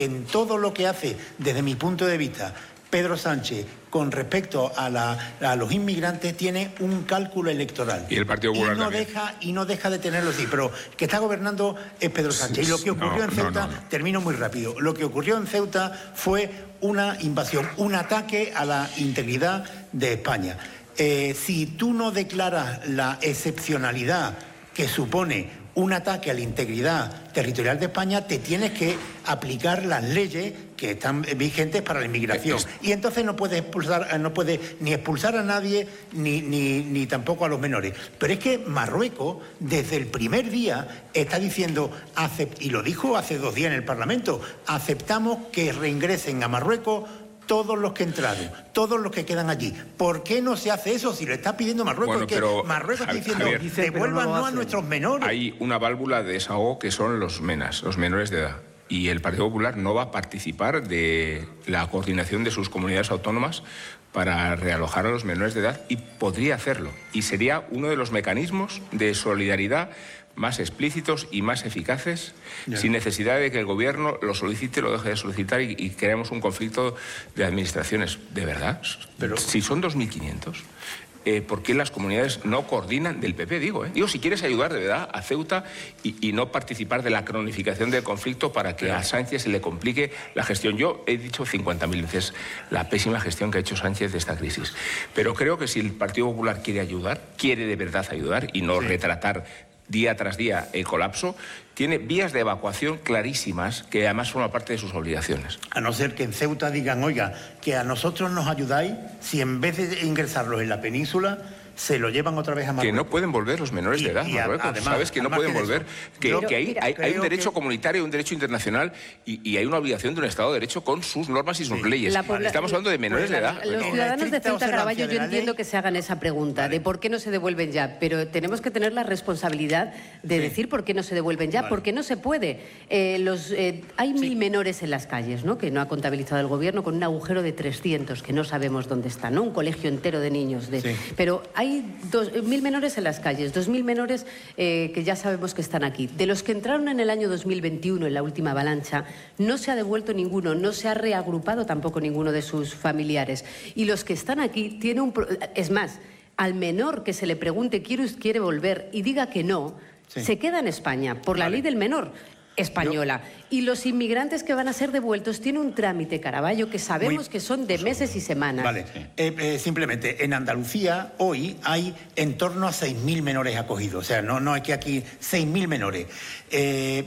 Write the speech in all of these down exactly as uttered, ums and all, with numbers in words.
En todo lo que hace, desde mi punto de vista, Pedro Sánchez con respecto a, la, a los inmigrantes tiene un cálculo electoral. Y el Partido Popular y no también. deja Y no deja de tenerlo así, pero que está gobernando es Pedro Sánchez. Y lo que ocurrió no, en Ceuta, no, no, no. termino muy rápido, lo que ocurrió en Ceuta fue una invasión, un ataque a la integridad de España. Eh, si tú no declaras la excepcionalidad que supone un ataque a la integridad territorial de España, te tienes que aplicar las leyes que están vigentes para la inmigración. Y entonces no puedes expulsar, no puedes ni expulsar a nadie ni, ni, ni tampoco a los menores. Pero es que Marruecos, desde el primer día, está diciendo, y lo dijo hace dos días en el Parlamento, aceptamos que reingresen a Marruecos todos los que entraron, todos los que quedan allí. ¿Por qué no se hace eso si lo está pidiendo Marruecos? Bueno, es que pero, Marruecos está diciendo, Javier, devuélvanos no a nuestros menores. Hay una válvula de desahogo que son los MENAS, los menores de edad. Y el Partido Popular no va a participar de la coordinación de sus comunidades autónomas para realojar a los menores de edad, y podría hacerlo. Y sería uno de los mecanismos de solidaridad más explícitos y más eficaces, yeah. sin necesidad de que el Gobierno lo solicite, lo deje de solicitar y, y creemos un conflicto de administraciones. ¿De verdad? Pero si son dos mil quinientos... Eh, ¿por qué las comunidades no coordinan del P P? Digo, ¿eh? Digo, si quieres ayudar de verdad a Ceuta y, y no participar de la cronificación del conflicto para que a Sánchez se le complique la gestión. Yo he dicho cincuenta mil veces la pésima gestión que ha hecho Sánchez de esta crisis. Pero creo que si el Partido Popular quiere ayudar, quiere de verdad ayudar y no sí. retratar día tras día el colapso, tiene vías de evacuación clarísimas que además forman parte de sus obligaciones. A no ser que en Ceuta digan, oiga, que a nosotros nos ayudáis si en vez de ingresarlos en la península se lo llevan otra vez a Marruecos. Que no pueden volver los menores y, de edad, y Marruecos. Además, ¿Sabes que no pueden que volver? Que, Pero, que hay, mira, hay, hay un derecho que... comunitario, un derecho internacional y, y hay una obligación de un Estado de Derecho con sus normas y sus sí. leyes. Pobla... Estamos hablando de menores pues, de edad. Los no. ciudadanos de Ceuta, Caraballo, yo entiendo que se hagan esa pregunta vale. de por qué no se devuelven ya, pero tenemos que tener la responsabilidad de sí. decir por qué no se devuelven ya, vale. porque no se puede. Eh, los, eh, hay mil sí. menores en las calles, ¿no?, que no ha contabilizado el Gobierno, con un agujero de trescientos, que no sabemos dónde están, ¿no? Un colegio entero de niños. De... Sí. Pero hay dos, mil menores en las calles, dos mil menores eh, que ya sabemos que están aquí. De los que entraron en el año dos mil veintiuno, en la última avalancha, no se ha devuelto ninguno, no se ha reagrupado tampoco ninguno de sus familiares. Y los que están aquí tienen un... Pro... Es más, al menor que se le pregunte ¿quiere, quiere volver? Y diga que no, sí. se queda en España, por la vale. ley del menor española. Yo... Y los inmigrantes que van a ser devueltos tienen un trámite, Caraballo, que sabemos Muy... que son de meses y semanas. Vale. Eh, eh, simplemente, en Andalucía hoy hay en torno a seis mil menores acogidos. O sea, no, no hay que aquí seis mil menores. Eh,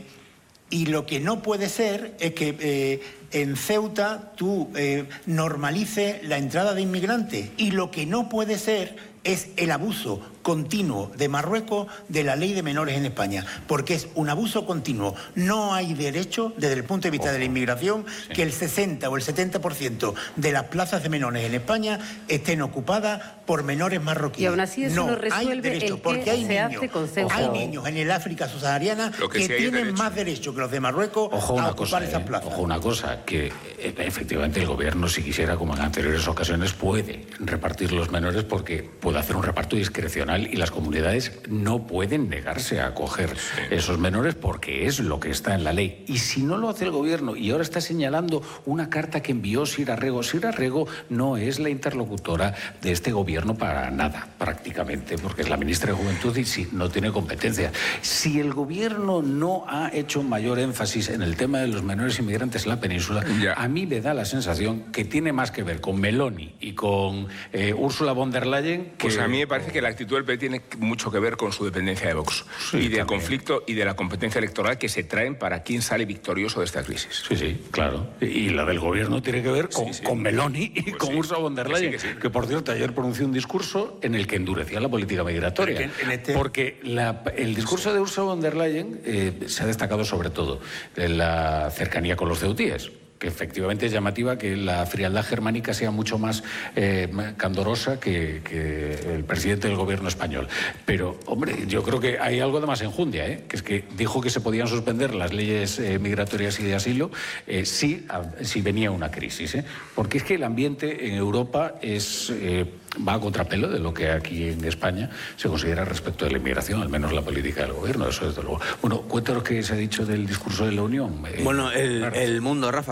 y lo que no puede ser es que eh, en Ceuta tú eh, normalices la entrada de inmigrantes. Y lo que no puede ser es el abuso continuo de Marruecos de la ley de menores en España, porque es un abuso continuo. No hay derecho, desde el punto de vista Ojo. de la inmigración, sí. que el sesenta o el setenta por ciento de las plazas de menores en España estén ocupadas por menores marroquíes. Y aún así eso no, no resuelve hay derecho, el porque que hay se niños, hace con Ceuta. Hay niños en el África subsahariana que, que sí tienen más derecho que los de Marruecos Ojo a una ocupar cosa, esas eh, plazas. Ojo una cosa, que eh, efectivamente el Gobierno, si quisiera, como en anteriores ocasiones, puede repartir los menores porque puede hacer un reparto discrecional y las comunidades no pueden negarse a acoger sí. esos menores porque es lo que está en la ley. Y si no lo hace el Gobierno, y ahora está señalando una carta que envió Sira Rego, Sira Rego no es la interlocutora de este Gobierno para nada, prácticamente, porque es la ministra de Juventud y sí, no tiene competencia. Si el Gobierno no ha hecho mayor énfasis en el tema de los menores inmigrantes en la península, ya. a mí me da la sensación que tiene más que ver con Meloni y con eh, Ursula von der Leyen. Que... Pues a mí me parece que la actitud del P P tiene mucho que ver con su dependencia de Vox sí, y del también. conflicto y de la competencia electoral que se traen para quién sale victorioso de esta crisis. Sí, sí, claro. Y la del Gobierno tiene que ver con, sí, sí. con Meloni y pues con sí. Ursula von der Leyen, que, sí, que, sí. que por cierto ayer pronunció un discurso en el que endurecía la política migratoria. En, en este... Porque la, el discurso de Ursula von der Leyen eh, se ha destacado sobre todo en la cercanía con los ceutíes, que efectivamente es llamativa que la frialdad germánica sea mucho más eh, candorosa que, que el presidente del Gobierno español. Pero, hombre, yo creo que hay algo de más enjundia, ¿eh? Que es que dijo que se podían suspender las leyes eh, migratorias y de asilo eh, si, a, si venía una crisis, ¿eh? Porque es que el ambiente en Europa es... Eh, va a contrapelo de lo que aquí en España se considera respecto de la inmigración, al menos la política del Gobierno, eso desde luego. Bueno, cuéntanos qué se ha dicho del discurso de la Unión. Bueno, el, el Mundo, Rafa.